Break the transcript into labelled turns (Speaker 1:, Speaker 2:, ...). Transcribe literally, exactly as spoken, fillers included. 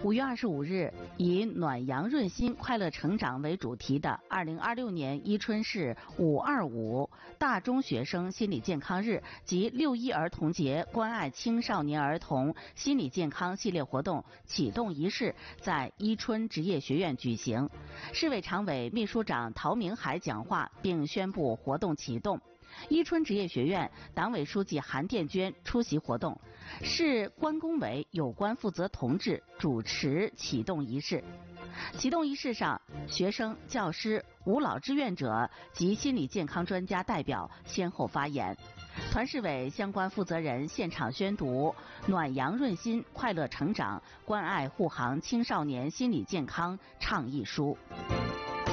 Speaker 1: 五月二十五日，以暖阳润心、快乐成长为主题的二零二六年伊春市五二五大中学生心理健康日及六一儿童节关爱青少年儿童心理健康系列活动启动仪式在伊春职业学院举行。市委常委、秘书长陶明海讲话并宣布活动启动。伊春职业学院党委书记韩殿娟出席活动，市关工委有关负责同志主持启动仪式。启动仪式上，学生、教师、无老志愿者及心理健康专家代表先后发言。团市委相关负责人现场宣读“暖阳润心，快乐成长，关爱护航青少年心理健康”倡议书。